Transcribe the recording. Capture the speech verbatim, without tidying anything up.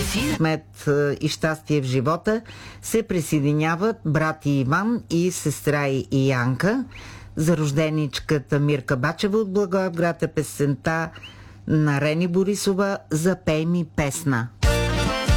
Смет и щастие в живота се присъединяват брати Иван и сестра и Янка. За рожденичката Мирка Бачева от Благоевград е песента на Рени Борисова "Запей ми песна".